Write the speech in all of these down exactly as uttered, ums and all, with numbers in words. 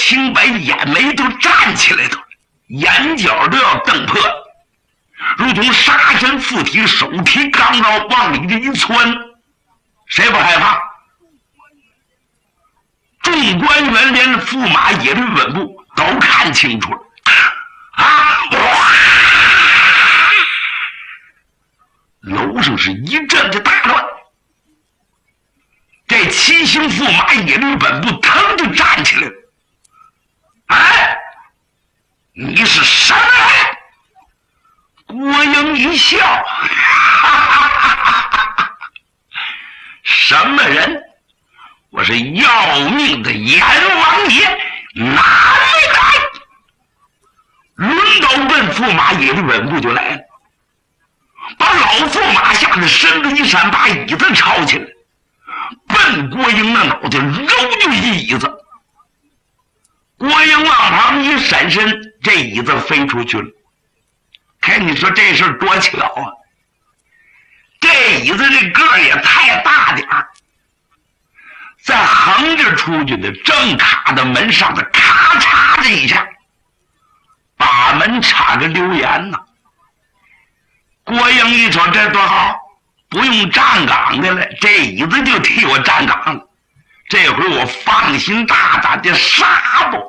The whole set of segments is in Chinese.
青白眼眉都站起来了，眼角都要瞪破，如同杀身附体，手提钢刀往里这一窜，谁不害怕？众官员连驸马野驴稳步都看清楚了，啊！哇！楼上是一阵的大乱。这七星驸马野驴本部腾就站起来了。哎，你是什么人？郭英一笑，哈哈哈哈哈！什么人？我是要命的阎王爷，哪里来？轮到问驸马野驴本部就来了，把老驸马吓得身子一闪，把椅子抄起来，奔郭英那脑袋揉就一椅子。郭英往旁一闪身，这椅子飞出去了。看你说这事多巧啊！这椅子这个儿也太大点儿，在横着出去的，正卡在门上的，咔嚓这一下，把门插个溜严呢。郭英一瞅这多好，不用站岗的了，这椅子就替我站岗了。这回我放心大胆的杀吧，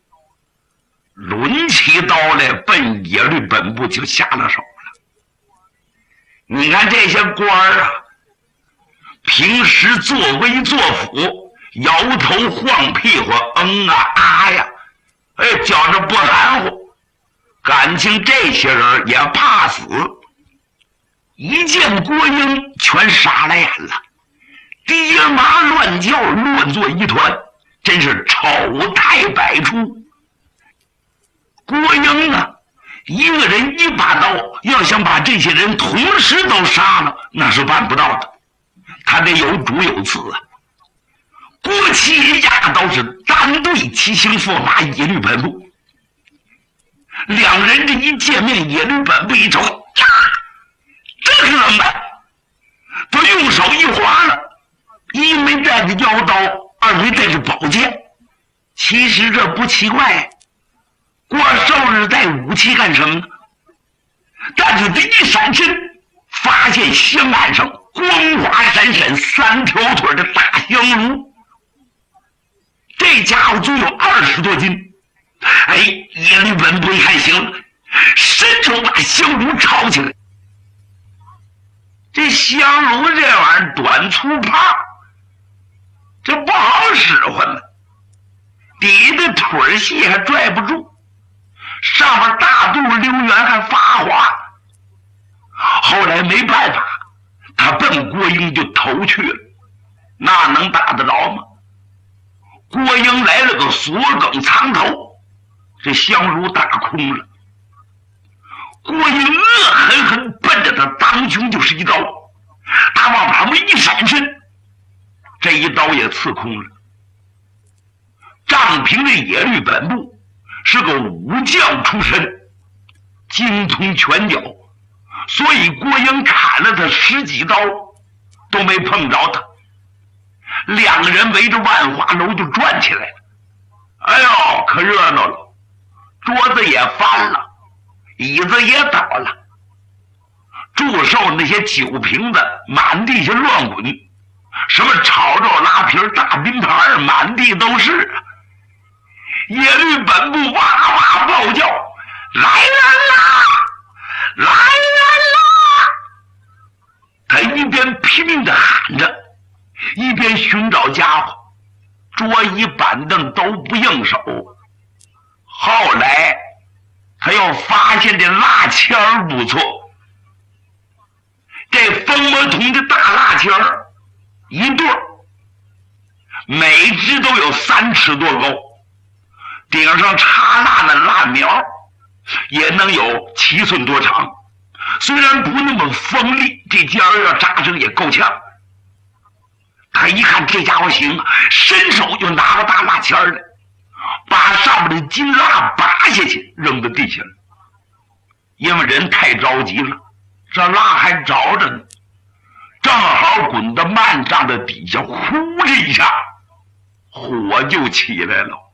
抡起刀来奔野驴本部就下了手了。你看这些官儿啊，平时作威作福，摇头晃屁股，嗯啊啊呀，哎，觉着不含糊。感情这些人也怕死，一见郭英全傻了眼了，爹妈乱叫，乱作一团，真是丑态百出。郭英啊，一个人一把刀，要想把这些人同时都杀了，那是办不到的，他得有主有次啊。郭七压刀是单对七星驸马野驴本部，两人这一见面，野驴本部一瞅，呀，这可怎么办？他用手一划了，一没带着腰刀，二没带着宝剑。其实这不奇怪，过寿日带武器干什么呢？但是他一闪身，发现香案上光华闪闪三条腿的大香炉，这家伙足有二十多斤。哎，野驴本部一看行了，伸手把香炉抄起来。这香炉这玩意儿短粗胖，这不好使唤了，底的腿细还拽不住，上面大肚溜圆还发滑。后来没办法，他奔郭英就投去了，那能打得着吗？郭英来了个锁梗藏头，这香炉打空了。郭英恶狠狠奔着他当胸就是一刀，他往旁边一闪身，这一刀也刺空了。丈平的野驴本部是个武将出身，精通拳脚，所以郭英砍了他十几刀都没碰着他。两个人围着万花楼就转起来了，哎呦，可热闹了，桌子也翻了，椅子也倒了，祝寿那些酒瓶子满地下乱滚，什么炒肉拉皮大冰盘满地都是啊。野驴本部哇哇暴叫，来人啦，来人啦！他一边拼命地喊着，一边寻找家伙，桌椅板凳都不应手。后来他又发现这蜡签儿不错，这蜂魔铜的大蜡签儿一对，每只都有三尺多高，顶上插蜡的蜡苗也能有七寸多长，虽然不那么锋利，这尖儿要扎成也够呛。他一看这家伙行啊，伸手就拿个大蜡签儿来，把上面的金蜡拔下去扔到地下了。因为人太着急了，这蜡还着着呢，正好滚到幔帐的底下，呼的一下，火就起来了。